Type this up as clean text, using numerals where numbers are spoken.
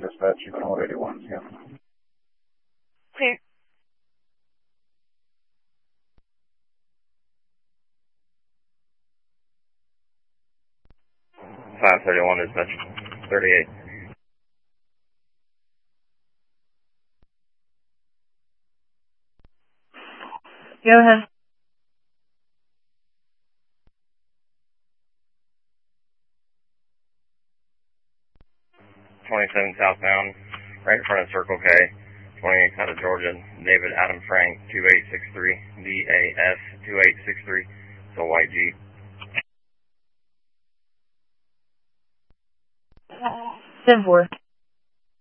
dispatch, you can hold 81, yeah. Clear. 531 dispatch, 38. Go ahead. 27 southbound, right in front of Circle K, 28 out of Georgia, David Adam Frank, 2863, DAS 2863, it's a white Jeep. 10-4.